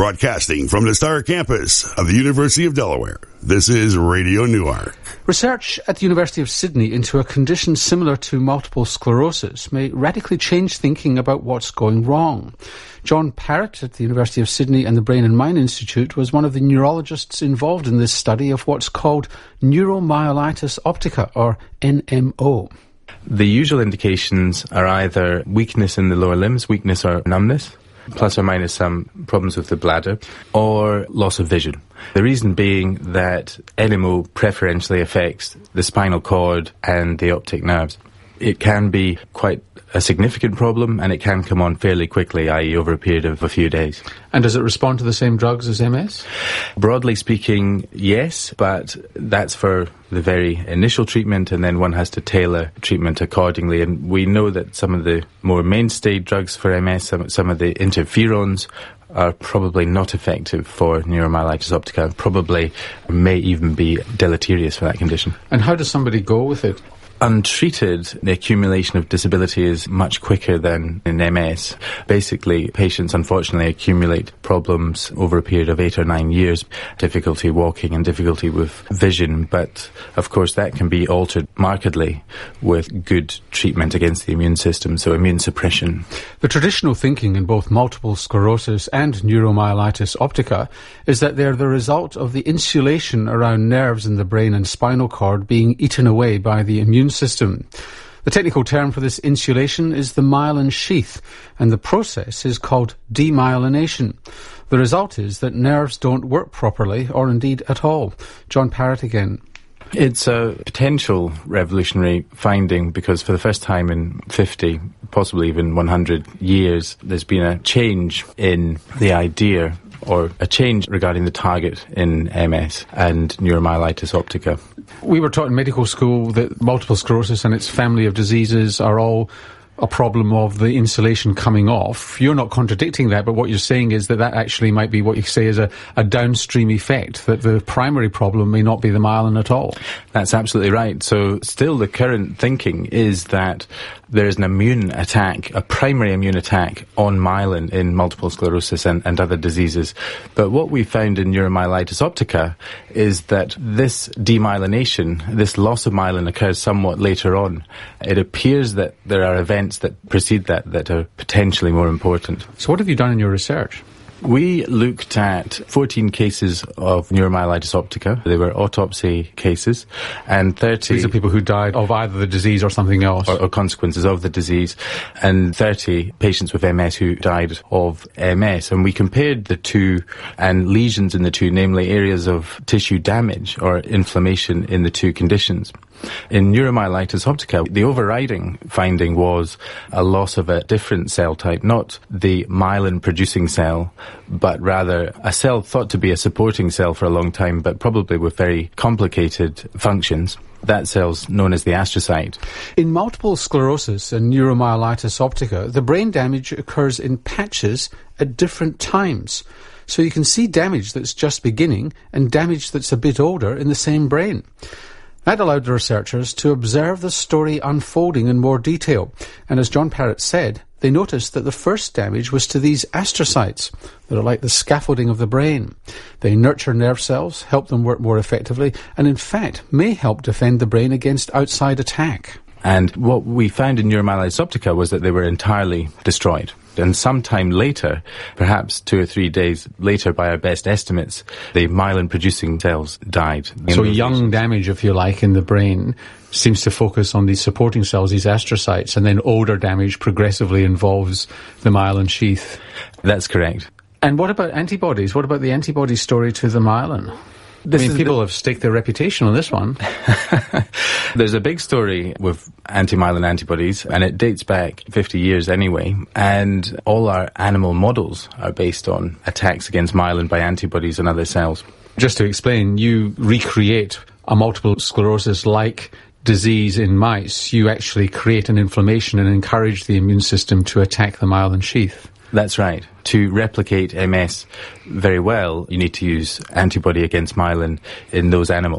Broadcasting from the Star Campus of the University of Delaware, this is Radio Newark. Research at the University of Sydney into a condition similar to multiple sclerosis may radically change thinking about what's going wrong. John Parrott at the University of Sydney and the Brain and Mind Institute was one of the neurologists involved in this study of what's called neuromyelitis optica, or NMO. The usual indications are either weakness in the lower limbs, weakness or numbness, plus or minus some problems with the bladder, or loss of vision. The reason being that NMO preferentially affects the spinal cord and the optic nerves. It can be quite a significant problem, and it can come on fairly quickly, i.e. over a period of a few days. And does it respond to the same drugs as MS? Broadly speaking, yes, but that's for the very initial treatment, and then one has to tailor treatment accordingly. And we know that some of the more mainstay drugs for MS, some of the interferons, are probably not effective for neuromyelitis optica, and probably may even be deleterious for that condition. And how does somebody go with it? Untreated, the accumulation of disability is much quicker than in MS. Basically, patients unfortunately accumulate problems over a period of 8 or 9 years, difficulty walking and difficulty with vision, but of course that can be altered markedly with good treatment against the immune system, so immune suppression. The traditional thinking in both multiple sclerosis and neuromyelitis optica is that they're the result of the insulation around nerves in the brain and spinal cord being eaten away by the immune system. The technical term for this insulation is the myelin sheath, and the process is called demyelination. The result is that nerves don't work properly, or indeed at all. John Parrott again. It's a potential revolutionary finding because for the first time in 50, possibly even 100 years, there's been a change in the idea or a change regarding the target in MS and neuromyelitis optica. We were taught in medical school that multiple sclerosis and its family of diseases are all a problem of the insulation coming off. You're not contradicting that, but what you're saying is that that actually might be what you say is a downstream effect, that the primary problem may not be the myelin at all. That's absolutely right. So still the current thinking is that there is an immune attack, a primary immune attack on myelin in multiple sclerosis and other diseases. But what we found in neuromyelitis optica is that this demyelination, this loss of myelin occurs somewhat later on. It appears that there are events that precede that are potentially more important. So what have you done in your research? We looked at 14 cases of neuromyelitis optica. They were autopsy cases, and 30... These are people who died of either the disease or something else. Or consequences of the disease, and 30 patients with MS who died of MS. And we compared the two and lesions in the two, namely areas of tissue damage or inflammation in the two conditions. In neuromyelitis optica, the overriding finding was a loss of a different cell type, not the myelin-producing cell, but rather a cell thought to be a supporting cell for a long time, but probably with very complicated functions. That cell's known as the astrocyte. In multiple sclerosis and neuromyelitis optica, the brain damage occurs in patches at different times. So you can see damage that's just beginning and damage that's a bit older in the same brain. That allowed the researchers to observe the story unfolding in more detail, and as John Parrott said, they noticed that the first damage was to these astrocytes that are like the scaffolding of the brain. They nurture nerve cells, help them work more effectively, and in fact may help defend the brain against outside attack. And what we found in neuromyelitis optica was that they were entirely destroyed. And sometime later, perhaps 2 or 3 days later by our best estimates, the myelin-producing cells died. So young damage, if you like, in the brain seems to focus on these supporting cells, these astrocytes, and then older damage progressively involves the myelin sheath. That's correct. And what about antibodies? What about the antibody story to the myelin? People have staked their reputation on this one. There's a big story with anti-myelin antibodies, and it dates back 50 years anyway, and all our animal models are based on attacks against myelin by antibodies and other cells. Just to explain, you recreate a multiple sclerosis-like disease in mice. You actually create an inflammation and encourage the immune system to attack the myelin sheath. That's right. To replicate MS very well, you need to use antibody against myelin in those animals.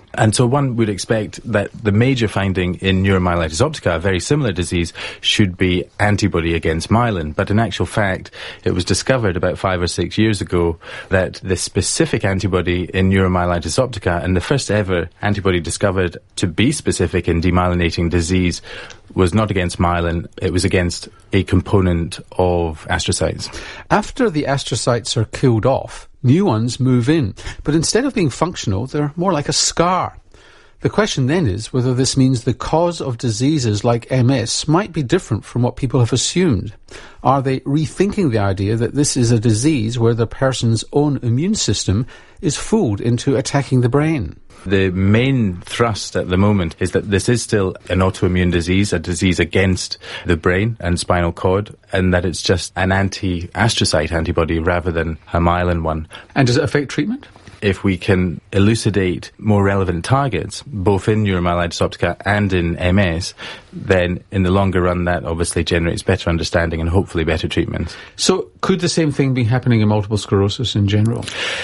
And so one would expect that the major finding in neuromyelitis optica, a very similar disease, should be antibody against myelin. But in actual fact, it was discovered about 5 or 6 years ago that the specific antibody in neuromyelitis optica, and the first ever antibody discovered to be specific in demyelinating disease, was not against myelin, it was against a component of astrocytes. After the astrocytes are killed off, new ones move in, but instead of being functional, they're more like a scar. The question then is whether this means the cause of diseases like MS might be different from what people have assumed. Are they rethinking the idea that this is a disease where the person's own immune system is fooled into attacking the brain? The main thrust at the moment is that this is still an autoimmune disease, a disease against the brain and spinal cord, and that it's just an anti-astrocyte antibody rather than a myelin one. And does it affect treatment? If we can elucidate more relevant targets, both in neuromyelitis optica and in MS, then in the longer run that obviously generates better understanding and hopefully better treatment. So could the same thing be happening in multiple sclerosis in general?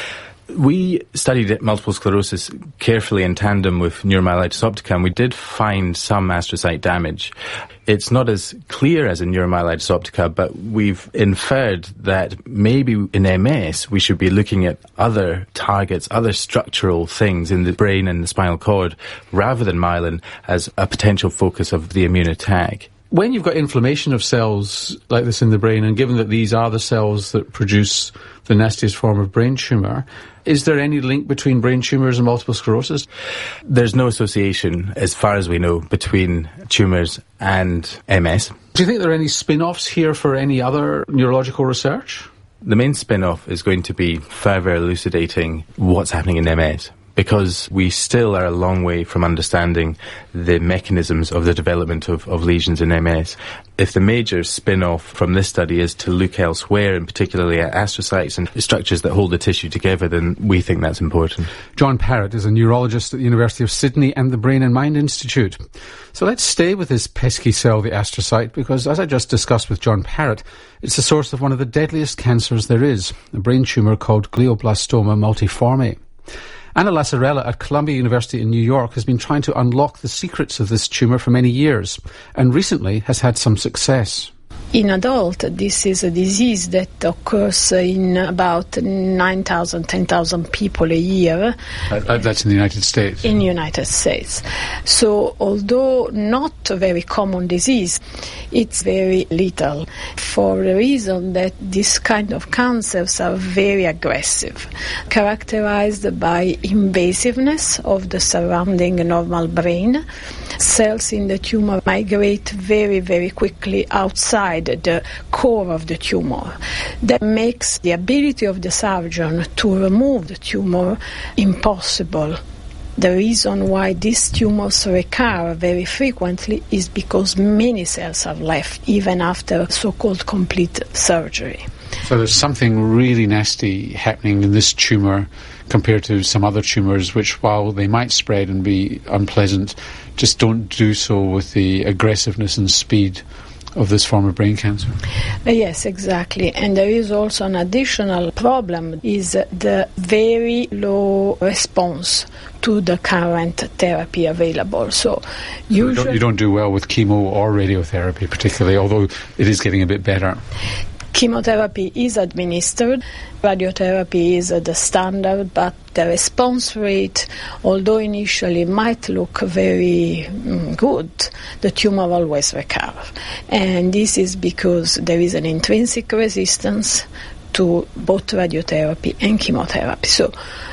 We studied multiple sclerosis carefully in tandem with neuromyelitis optica, and we did find some astrocyte damage. It's not as clear as in neuromyelitis optica, but we've inferred that maybe in MS we should be looking at other targets, other structural things in the brain and the spinal cord, rather than myelin as a potential focus of the immune attack. When you've got inflammation of cells like this in the brain, and given that these are the cells that produce the nastiest form of brain tumour, is there any link between brain tumours and multiple sclerosis? There's no association, as far as we know, between tumours and MS. Do you think there are any spin-offs here for any other neurological research? The main spin-off is going to be further elucidating what's happening in MS, because we still are a long way from understanding the mechanisms of the development of lesions in MS. If the major spin-off from this study is to look elsewhere, and particularly at astrocytes and structures that hold the tissue together, then we think that's important. John Parrott is a neurologist at the University of Sydney and the Brain and Mind Institute. So let's stay with this pesky cell, the astrocyte, because as I just discussed with John Parrott, it's the source of one of the deadliest cancers there is, a brain tumour called glioblastoma multiforme. Anna Lasorella at Columbia University in New York has been trying to unlock the secrets of this tumour for many years, and recently has had some success. In adult, this is a disease that occurs in about 9,000, 10,000 people a year. That's in the United States? In the United States. So, although not a very common disease, it's very lethal for the reason that this kind of cancers are very aggressive, characterized by invasiveness of the surrounding normal brain. Cells in the tumor migrate very, very quickly outside the core of the tumor. That makes the ability of the surgeon to remove the tumor impossible. The reason why these tumors recur very frequently is because many cells are left even after so-called complete surgery. So there's something really nasty happening in this tumour compared to some other tumours which, while they might spread and be unpleasant, just don't do so with the aggressiveness and speed of this form of brain cancer. Yes, exactly. And there is also an additional problem, is the very low response to the current therapy available. So usually you don't do well with chemo or radiotherapy particularly, although it is getting a bit better. Chemotherapy is administered, radiotherapy is the standard, but the response rate, although initially might look very good, the tumor always recurs. And this is because there is an intrinsic resistance to both radiotherapy and chemotherapy. So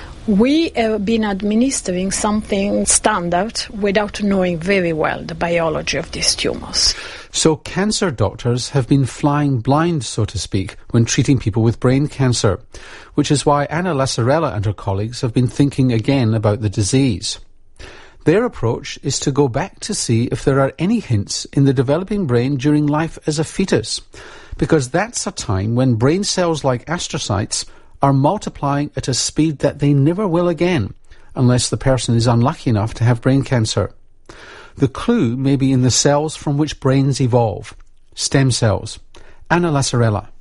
we have been administering something standard without knowing very well the biology of these tumors. So cancer doctors have been flying blind, so to speak, when treating people with brain cancer, which is why Anna Lasorella and her colleagues have been thinking again about the disease. Their approach is to go back to see if there are any hints in the developing brain during life as a fetus, because that's a time when brain cells like astrocytes are multiplying at a speed that they never will again, unless the person is unlucky enough to have brain cancer. The clue may be in the cells from which brains evolve, stem cells. Anna Lasorella.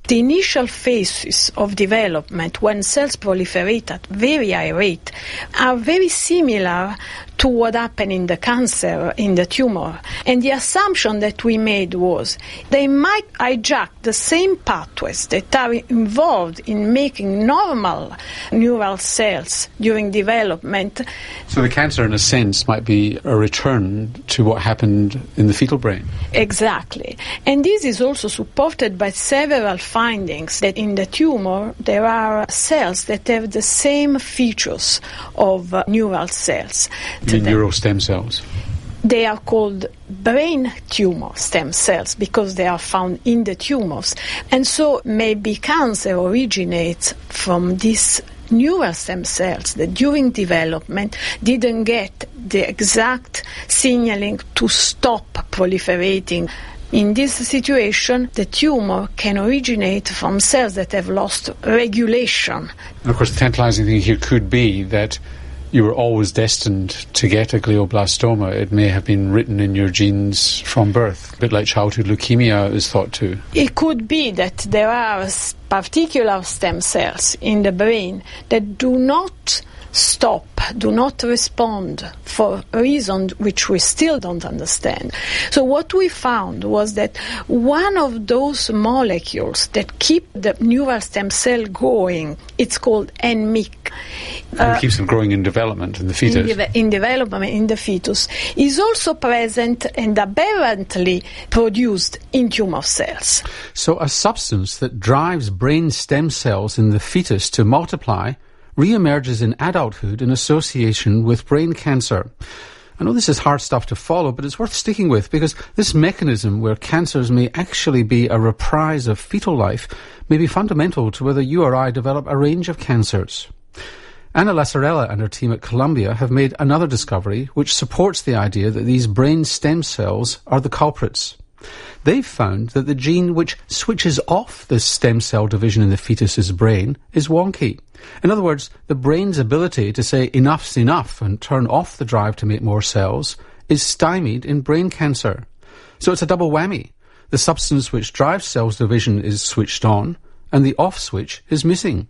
The initial phases of development, when cells proliferate at very high rate, are very similar to what happened in the cancer, in the tumor. And the assumption that we made was they might hijack the same pathways that are involved in making normal neural cells during development. So the cancer, in a sense, might be a return to what happened in the fetal brain. Exactly. And this is also supported by several findings that in the tumor there are cells that have the same features of neural cells. The neural stem cells. They are called brain tumor stem cells because they are found in the tumors. And so maybe cancer originates from these neural stem cells that during development didn't get the exact signaling to stop proliferating. In this situation, the tumor can originate from cells that have lost regulation. And of course, the tantalizing thing here could be that you were always destined to get a glioblastoma. It may have been written in your genes from birth, a bit like childhood leukemia is thought to. It could be that there are particular stem cells in the brain that do not stop, do not respond for a reason which we still don't understand. So what we found was that one of those molecules that keep the neural stem cell going, it's called NMYC. And it keeps them growing in development in the fetus. In development in the fetus, is also present and aberrantly produced in tumor cells. So a substance that drives brain stem cells in the fetus to multiply re-emerges in adulthood in association with brain cancer. I know this is hard stuff to follow, but it's worth sticking with because this mechanism where cancers may actually be a reprise of fetal life may be fundamental to whether you or I develop a range of cancers. Anna Lasorella and her team at Columbia have made another discovery which supports the idea that these brain stem cells are the culprits. They've found that the gene which switches off this stem cell division in the fetus's brain is wonky. In other words, the brain's ability to say enough's enough and turn off the drive to make more cells is stymied in brain cancer. So it's a double whammy. The substance which drives cells division is switched on and the off switch is missing.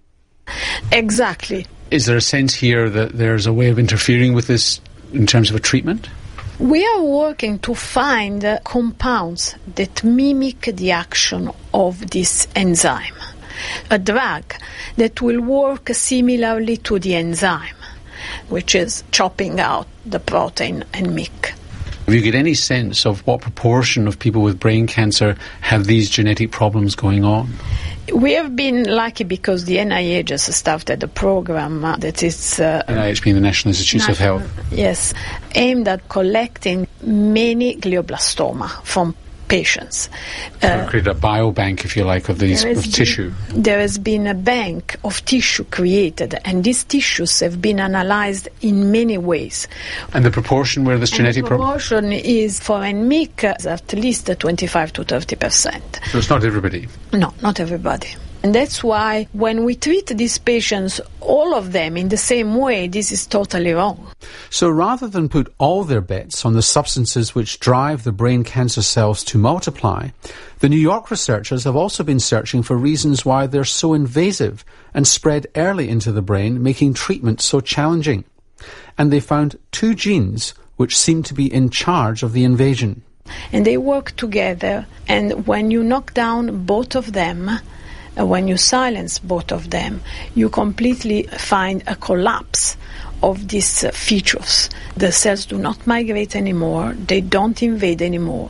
Exactly. Is there a sense here that there's a way of interfering with this in terms of a treatment? We are working to find compounds that mimic the action of this enzyme. A drug that will work similarly to the enzyme, which is chopping out the protein NMYC. Have you get any sense of what proportion of people with brain cancer have these genetic problems going on? We have been lucky because the NIH has started a program that is... NIH being the National Institutes of Health. Yes, aimed at collecting many glioblastoma from patients. Create a biobank, if you like, of these of tissue. There has been a bank of tissue created, and these tissues have been analyzed in many ways. And the proportion where this genetic problem? The proportion is for NMYC at least 25 to 30%. So it's not everybody? No, not everybody. And that's why when we treat these patients, all of them in the same way, this is totally wrong. So rather than put all their bets on the substances which drive the brain cancer cells to multiply, the New York researchers have also been searching for reasons why they're so invasive and spread early into the brain, making treatment so challenging. And they found two genes which seem to be in charge of the invasion. And they work together, and when you knock down both of them, when you silence both of them, you completely find a collapse of these features. The cells do not migrate anymore, they don't invade anymore.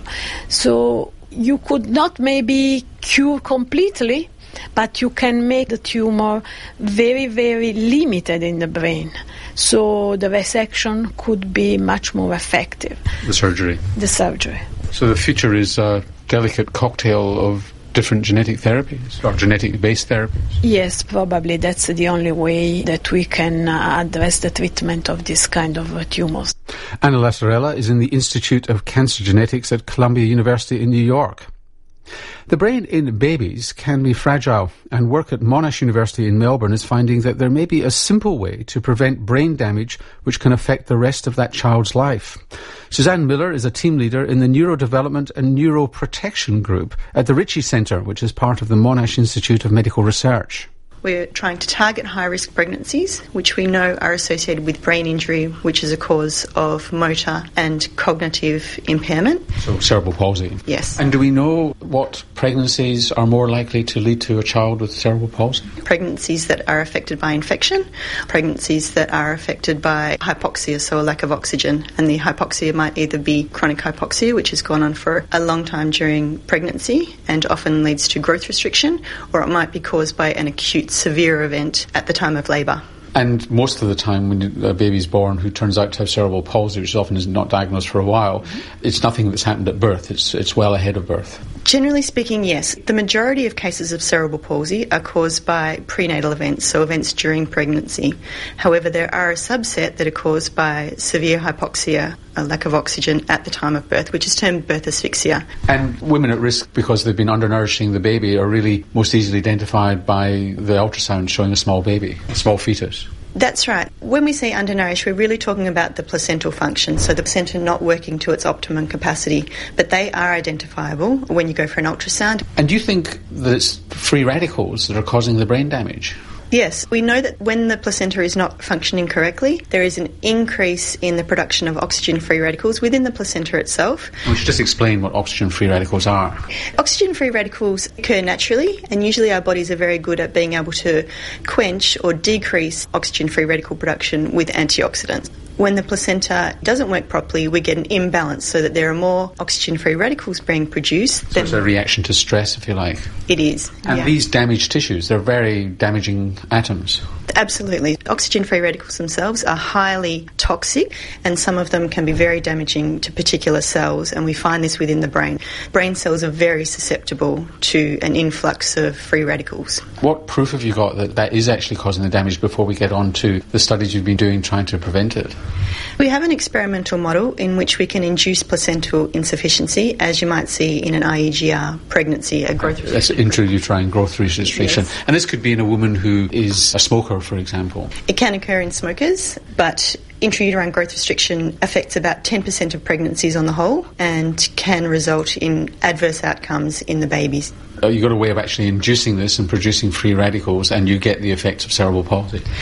So you could not maybe cure completely, but you can make the tumor very, very limited in the brain. So the resection could be much more effective. The surgery. So the future is a delicate cocktail of different genetic therapies or genetic-based therapies? Yes, probably that's the only way that we can address the treatment of this kind of tumors. Anna Lasorella is in the Institute of Cancer Genetics at Columbia University in New York. The brain in babies can be fragile, and work at Monash University in Melbourne is finding that there may be a simple way to prevent brain damage which can affect the rest of that child's life. Suzanne Miller is a team leader in the Neurodevelopment and Neuroprotection Group at the Ritchie Centre, which is part of the Monash Institute of Medical Research. We're trying to target high-risk pregnancies, which we know are associated with brain injury, which is a cause of motor and cognitive impairment. So cerebral palsy. Yes. And do we know what pregnancies are more likely to lead to a child with cerebral palsy? Pregnancies that are affected by infection, pregnancies that are affected by hypoxia, so a lack of oxygen. And the hypoxia might either be chronic hypoxia, which has gone on for a long time during pregnancy and often leads to growth restriction, or it might be caused by an acute severe event at the time of labour. And most of the time when a baby's born who turns out to have cerebral palsy, which often is not diagnosed for a while, it's nothing that's happened at birth, it's well ahead of birth. Generally speaking, yes. The majority of cases of cerebral palsy are caused by prenatal events, so events during pregnancy. However, there are a subset that are caused by severe hypoxia, a lack of oxygen at the time of birth, which is termed birth asphyxia. And women at risk because they've been undernourishing the baby are really most easily identified by the ultrasound showing a small baby, a small fetus. That's right. When we say undernourished, we're really talking about the placental function, so the placenta not working to its optimum capacity, but they are identifiable when you go for an ultrasound. And do you think that it's free radicals that are causing the brain damage? Yes, we know that when the placenta is not functioning correctly, there is an increase in the production of oxygen-free radicals within the placenta itself. We should just explain what oxygen-free radicals are. Oxygen-free radicals occur naturally, and usually our bodies are very good at being able to quench or decrease oxygen-free radical production with antioxidants. When the placenta doesn't work properly, we get an imbalance so that there are more oxygen-free radicals being produced. So it's a reaction to stress, if you like. It is. And these damaged tissues, they're very damaging atoms. Absolutely. Oxygen-free radicals themselves are highly toxic, and some of them can be very damaging to particular cells, and we find this within the brain. Brain cells are very susceptible to an influx of free radicals. What proof have you got that that is actually causing the damage before we get on to the studies you've been doing trying to prevent it? We have an experimental model in which we can induce placental insufficiency, as you might see in an IEGR pregnancy, a growth restriction. That's intrauterine growth restriction. Yes. And this could be in a woman who is a smoker, for example. It can occur in smokers, but intrauterine growth restriction affects about 10% of pregnancies on the whole and can result in adverse outcomes in the babies. You've got a way of actually inducing this and producing free radicals, and you get the effects of cerebral palsy.